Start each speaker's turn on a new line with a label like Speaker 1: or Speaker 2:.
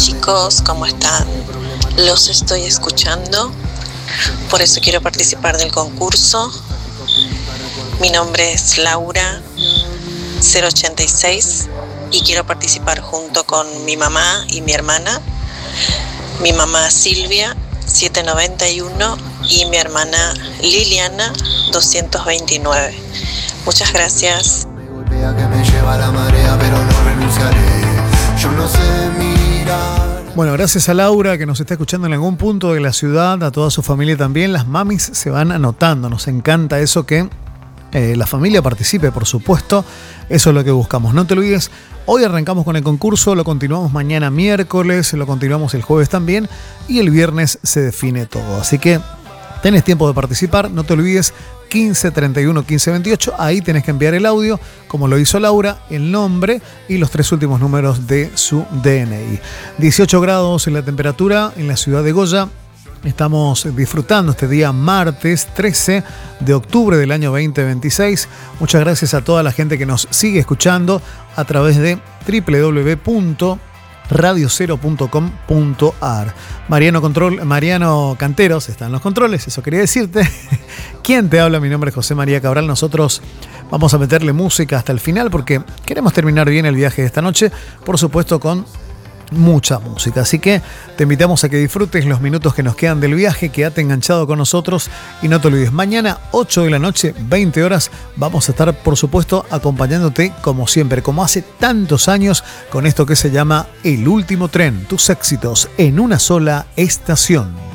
Speaker 1: chicos, ¿cómo están? Los estoy escuchando, por eso quiero participar del concurso. Mi nombre es Laura 086 y quiero participar junto con mi mamá y mi hermana. Mi mamá Silvia 791 y mi hermana Liliana 229. Muchas gracias.
Speaker 2: Bueno, gracias a Laura que nos está escuchando en algún punto de la ciudad, a toda su familia también. Las mamis se van anotando, nos encanta eso que la familia participe, por supuesto. Eso es lo que buscamos. No te olvides, hoy arrancamos con el concurso, lo continuamos mañana miércoles, lo continuamos el jueves también y el viernes se define todo. Así que tenés tiempo de participar, no te olvides, 15 31 15 28, ahí tenés que enviar el audio, como lo hizo Laura, el nombre y los 3 últimos números de su DNI. 18 grados en la temperatura en la ciudad de Goya. Estamos disfrutando este día martes 13 de octubre del año 2026. Muchas gracias a toda la gente que nos sigue escuchando a través de www.radiocero.com.ar. Mariano Canteros está en los controles, eso quería decirte. ¿Quién te habla? Mi nombre es José María Cabral. Nosotros vamos a meterle música hasta el final porque queremos terminar bien el viaje de esta noche, por supuesto con mucha música, así que te invitamos a que disfrutes los minutos que nos quedan del viaje, quédate enganchado con nosotros y no te olvides, mañana 8 de la noche, 20 horas, vamos a estar por supuesto acompañándote como siempre, como hace tantos años, con esto que se llama El Último Tren, tus éxitos en una sola estación.